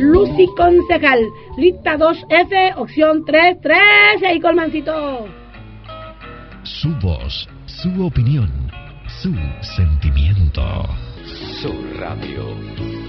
Lucy Concejal. Lista 2F, opción 3, ahí Colmancito. Su voz, su opinión, su sentimiento. Su radio.